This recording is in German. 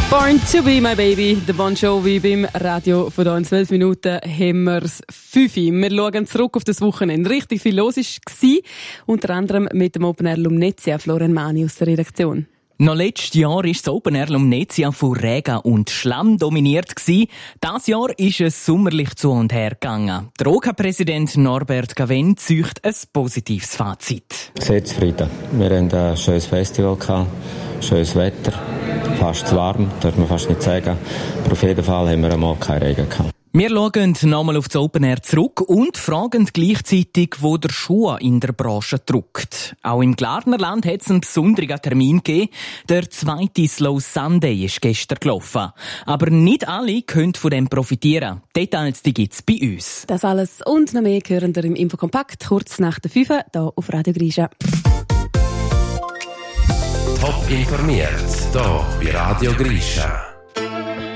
Born to be my baby, der Bon Jovi beim Radio von hier. In 12 Minuten haben wir es 5. Wir schauen zurück auf das Wochenende. Richtig viel los war, unter anderem mit dem Open Air Lumnezia, Florian Mani aus der Redaktion. Noch letztes Jahr war das Open Air Lumnezia von Regen und Schlamm dominiert. Dieses Jahr ist es sommerlich zu und her gegangen. Der OK-Präsident Norbert Gaven zieht ein positives Fazit. Sehr zufrieden. Wir hatten ein schönes Festival, schönes Wetter, fast zu warm, darf man fast nicht sagen. Aber auf jeden Fall haben wir einmal keinen Regen gehabt. Wir schauen nochmal auf das Open Air zurück und fragen gleichzeitig, wo der Schuh in der Branche drückt. Auch im Glarnerland hat es einen besonderen Termin gegeben. Der 2. Slow Sunday ist gestern gelaufen. Aber nicht alle können von dem profitieren. Details gibt es bei uns. Das alles und noch mehr hören ihr im Infokompakt kurz nach der 5 hier auf Radio Grisha. Top informiert, hier bei Radio Grisha.